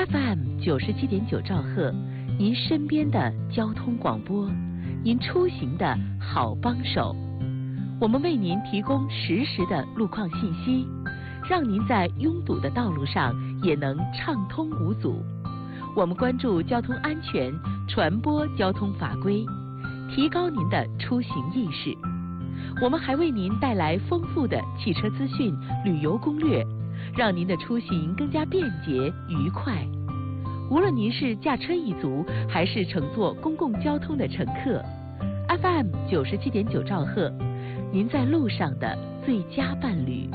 FM 97.9兆赫，您身边的交通广播，您出行的好帮手。我们为您提供实时的路况信息，让您在拥堵的道路上也能畅通无阻。我们关注交通安全，传播交通法规，提高您的出行意识。我们还为您带来丰富的汽车资讯、旅游攻略，让您的出行更加便捷愉快。无论您是驾车一族，还是乘坐公共交通的乘客， FM 97.9兆赫，您在路上的最佳伴侣。